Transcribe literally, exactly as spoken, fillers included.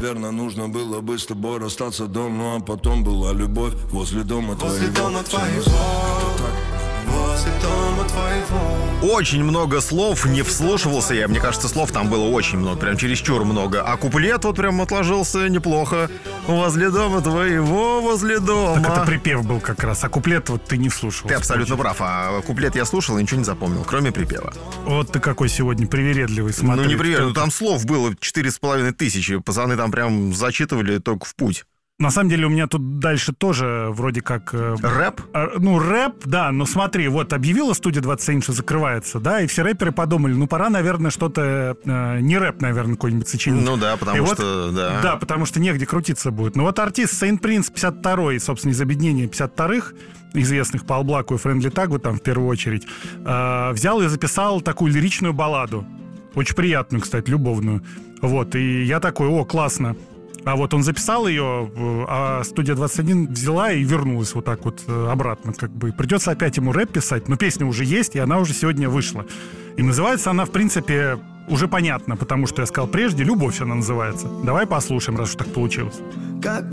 наверное, нужно было бы с тобой расстаться до, ну а потом была любовь возле дома твоего. Возле дома твоего. Возле дома твоего. Очень много слов, не вслушивался я. Мне кажется, слов там было очень много, прям чересчур много. А куплет вот прям отложился неплохо. Возле дома твоего, возле дома. Так это припев был как раз, а куплет вот ты не вслушивался. Ты абсолютно прав. А куплет я слушал и ничего не запомнил, кроме припева. Вот ты какой сегодня привередливый, смотри. Ну не привередливый, там слов было четыре с половиной тысячи. Пацаны там прям зачитывали только в путь. На самом деле у меня тут дальше тоже вроде как... Э, рэп? Э, ну, рэп, да, но смотри, вот объявила студия двадцать один, что закрывается, да, и все рэперы подумали, ну, пора, наверное, что-то... Э, не рэп, наверное, какой-нибудь сочинить. Ну да, потому и что... Вот, да. да, потому что негде крутиться будет. Ну вот артист Saint Prince пятьдесят второй, собственно, из объединения пятьдесят вторых, известных по All Black и Friendly Tag, там, в первую очередь, э, взял и записал такую лиричную балладу. Очень приятную, кстати, любовную. Вот, и я такой, о, классно. А вот он записал ее, а студия двадцать один взяла и вернулась вот так вот обратно. Как бы придется опять ему рэп писать, но песня уже есть, и она уже сегодня вышла. И называется она, в принципе, уже понятно, потому что я сказал прежде, «Любовь» она называется. Давай послушаем, раз уж так получилось. Как